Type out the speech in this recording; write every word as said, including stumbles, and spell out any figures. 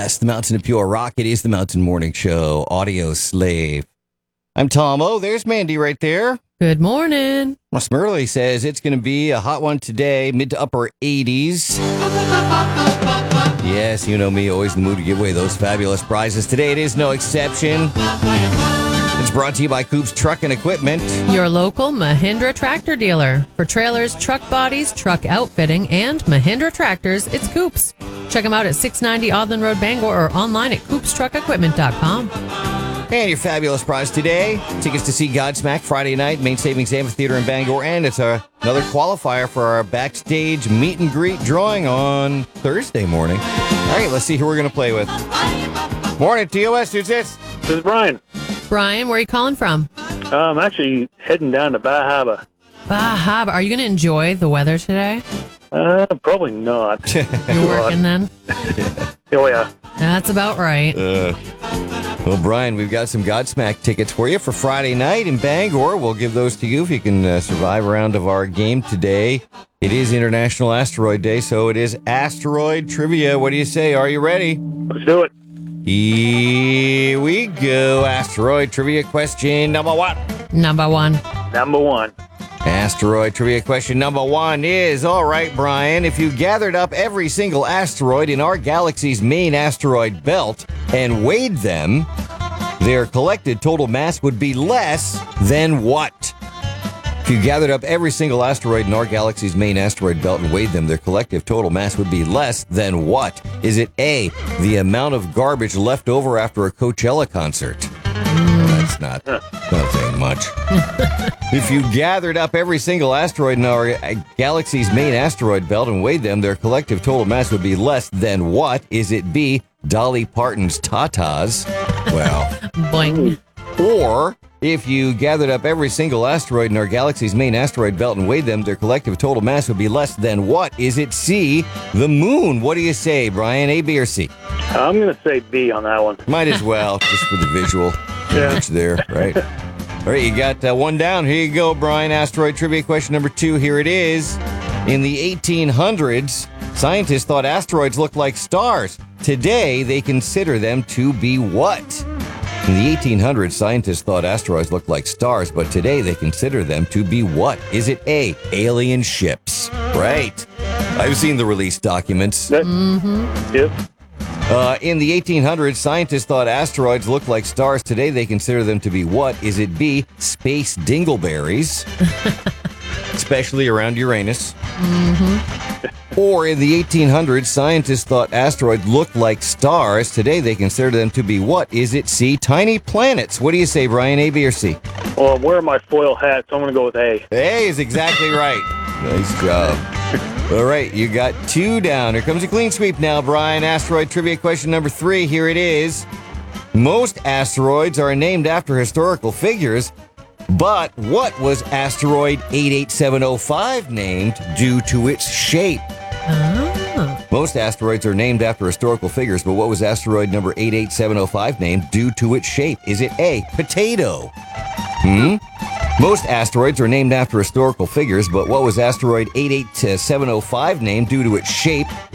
Yes, the Mountain of Pure Rock. It is the Mountain Morning Show, Audio Slave. I'm Tom O. There's Mandy right there. Good morning. Well, Smurley says it's going to be a hot one today, mid to upper eighties. Yes, you know me, always in the mood to give away those fabulous prizes. Today it is no exception. It's brought to you by Coops Truck and Equipment. Your local Mahindra tractor dealer. For trailers, truck bodies, truck outfitting, and Mahindra tractors, it's Coops. Check them out at six ninety Audland Road, Bangor, or online at coops truck equipment dot com. And your fabulous prize today, tickets to see Godsmack Friday night, Main Savings Amphitheater in Bangor, and it's a, another qualifier for our backstage meet and greet drawing on Thursday morning. All right, let's see who we're going to play with. Morning, T O S, who's this? This is Brian. Brian, where are you calling from? Uh, I'm actually heading down to Bar Harbor. Bar Harbor. Are you going to enjoy the weather today? Uh, probably not. You're working then? Oh, yeah. That's about right. Uh, well, Brian, we've got some Godsmack tickets for you for Friday night in Bangor. We'll give those to you if you can uh, survive a round of our game today. It is International Asteroid Day, so it is Asteroid Trivia. What do you say? Are you ready? Let's do it. Here we go. Asteroid Trivia question number one. Number one. Number one. Asteroid Trivia question number one is, all right, Brian, if you gathered up every single asteroid in our galaxy's main asteroid belt and weighed them, their collected total mass would be less than what? If you gathered up every single asteroid in our galaxy's main asteroid belt and weighed them, their collective total mass would be less than what? Is it A, the amount of garbage left over after a Coachella concert? That's not, not saying much. If you gathered up every single asteroid in our uh, galaxy's main asteroid belt and weighed them, their collective total mass would be less than what? Is it B, Dolly Parton's tatas? Well, Boing. or if you gathered up every single asteroid in our galaxy's main asteroid belt and weighed them, their collective total mass would be less than what? Is it C, the moon? What do you say, Brian? A, B, or C? I'm going to say B on that one. Might as well, just for the visual image there, right? All right, you got uh, one down. Here you go, Brian. Asteroid Trivia question number two. Here it is. In the eighteen hundreds, scientists thought asteroids looked like stars. Today, they consider them to be what? In the eighteen hundreds, scientists thought asteroids looked like stars, but today they consider them to be what? Is it A, alien ships? Right. I've seen the release documents. That, Mm-hmm. Yep. Uh, in the eighteen hundreds, scientists thought asteroids looked like stars. Today, they consider them to be what? Is it B, space dingleberries, especially around Uranus? Mm-hmm. Or in the eighteen hundreds, scientists thought asteroids looked like stars. Today, they consider them to be what? Is it C, tiny planets? What do you say, Brian? A, B, or C? Well, I'm wearing my foil hat, so I'm going to go with A. A is exactly right. Nice job. All right, you got two down. Here comes a clean sweep now, Brian. Asteroid Trivia question number three. Here it is. Most asteroids are named after historical figures, but what was asteroid eight eight seven oh five named due to its shape? Oh. Most asteroids are named after historical figures, but what was asteroid number eight eight seven oh five named due to its shape? Is it A, potato? Hmm? Most asteroids are named after historical figures, but what was asteroid eight eight seven oh five named due to its shape?